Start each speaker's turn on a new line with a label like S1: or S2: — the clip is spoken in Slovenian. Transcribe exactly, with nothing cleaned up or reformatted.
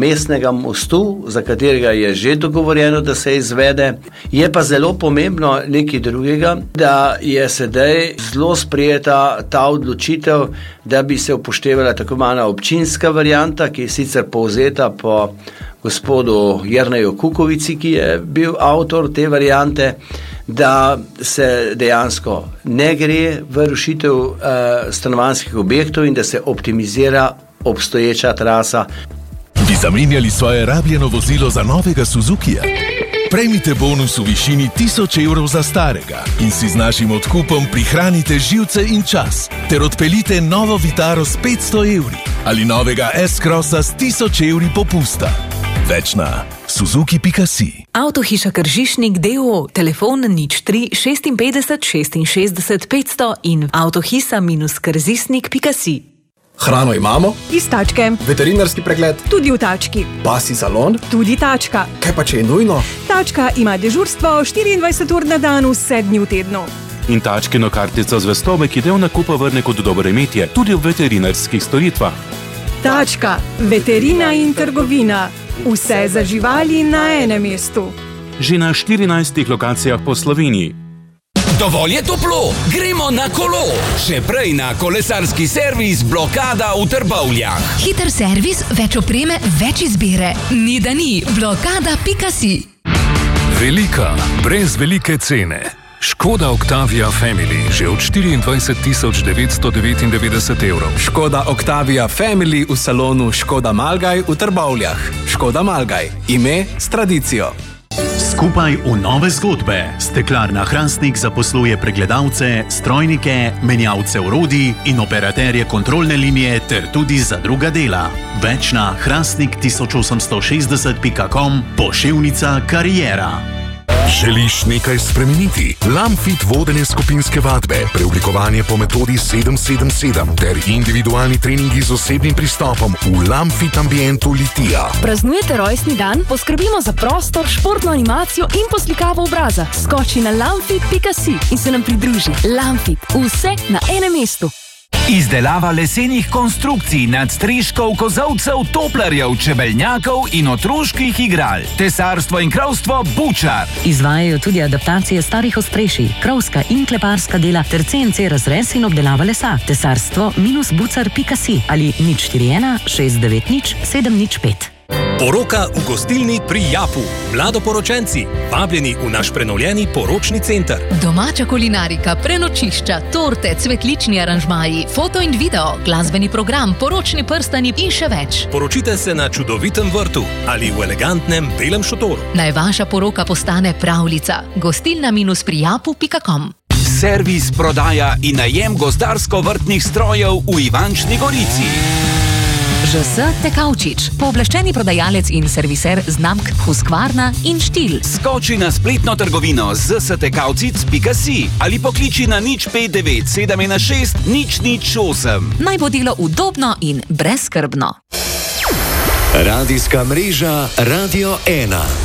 S1: mestnega mostu, za katerega je že dogovorjeno, da se izvede. Je pa zelo pomembno nekaj drugega, da je sedaj zelo sprejeta ta odločitev, da bi se upoštevala tako imenovana občinska varianta, ki je sicer povzeta po gospodu Jerneju Kukovici, ki je bil avtor te variante, da se dejansko ne gre v rušitev uh, stanovanjskih objektov in da se optimizira obstoječa trasa.
S2: Bi zamenjali svoje rabljeno vozilo za novega Suzukija? Prejmite bonus v višini tisoč evrov za starega in si z našim odkupom prihranite živce in čas ter odpeljite novo Vitaro s petsto evri ali novega S-Crossa s tisoč evri popusta. Več na suzuki pika si.
S3: Avtohiša Kržišnik d. o. o. Telefon nič tri šestinpetdeset šestinšestdeset petsto in avtohisa minus krzisnik pika si.
S4: Hrano imamo?
S5: Iz tačke.
S4: Veterinarski pregled?
S5: Tudi v tački.
S4: Pasji salon?
S5: Tudi tačka.
S4: Kaj pa če je nujno?
S5: Tačka ima dežurstvo štiriindvajset ur na dan, vse dni v tednu.
S6: In tačkino kartico zvestobe, ki del nakupa vrne kot dobro imetje, tudi v veterinarskih storitvah.
S5: Tačka. Veterina in trgovina. Vse za živali na enem mestu.
S6: Že na štirinajstih lokacijah po Sloveniji.
S7: Dovolj je toplo, gremo na kolo. Še prej na kolesarski servis Blokada v Trbovljah.
S8: Hiter servis, več opreme, več izbire. Ni da ni, blokada pika si.
S9: Velika, brez velike cene. Škoda Octavia Family že od štiriindvajset tisoč devetsto devetindevetdeset evrov.
S4: Škoda Octavia Family v salonu Škoda Malgaj v Trbovljah. Škoda Malgaj, ime s tradicijo.
S10: Skupaj v nove zgodbe. Steklarna Hrastnik zaposluje pregledalce, strojnike, menjalce orodij in operaterje kontrolne linije ter tudi za druga dela. Več na hrastnik tisoč osemsto šestdeset pika com, poševnica kariera.
S2: Želiš nekaj spremeniti? Lamfit vodenje skupinske vadbe, preoblikovanje po metodi sedem sedem sedem ter individualni treningi z osebnim pristopom v Lamfit ambientu Litija.
S11: Praznujete rojstni dan? Poskrbimo za prostor, športno animacijo in poslikavo obraza. Skoči na lamfit pika si in se nam pridruži. Lamfit. Vse na enem mestu.
S7: Izdelava lesenih konstrukcij, nadstriškov, kozovcev, toplarjev, čebeljnjakov in otroških igral. Tesarstvo in krovstvo Bučar.
S3: Izvajajo tudi adaptacije starih ostrešij, krovska in kleparska dela ter C N C razrez in obdelava lesa. Tesarstvo minus bucar pika si ali nič štiri ena šest devet nič sedem nič pet.
S12: Poroka v gostilni pri Japu. Mladoporočenci, vabljeni v naš prenovljeni poročni center.
S8: Domača kulinarika, prenočišča, torte, cvetlični aranžmaji, foto in video, glasbeni program, poročni prstani in še več.
S12: Poročite se na čudovitem vrtu ali v elegantnem belem šotoru.
S8: Naj vaša poroka postane pravljica. gostilna minus pri japu pika com.
S7: Servis, prodaja in najem gozdarsko-vrtnih strojev v Ivančni Gorici.
S8: Ž S Tekavčič, pooblaščeni prodajalec in serviser znamk Husqvarna in Štil.
S7: Skoči na spletno trgovino z s tekavcic pika si ali pokliči na nič pet devet sedem ena šest nič nič osem.
S8: Naj bo delo udobno in brezskrbno.
S13: Radijska mreža Radio ena.